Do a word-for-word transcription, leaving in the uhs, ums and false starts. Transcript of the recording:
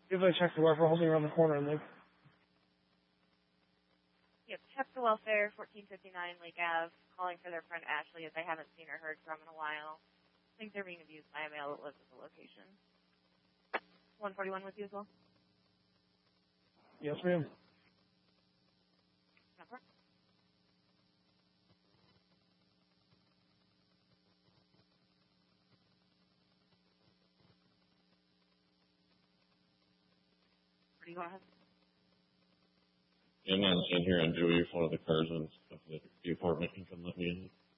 Usually check the welfare, holding around the corner and look. Yep, check the welfare, fourteen fifty-nine Lake Ave, calling for their friend Ashley, as I haven't seen or heard from in a while. I think they're being abused by a male that lives at the location. one forty-one with you as well? Yes, ma'am. Number? Where do you go ahead? Yeah, I'm on the scene here on Dewey if one of the cars in the apartment can come let me in.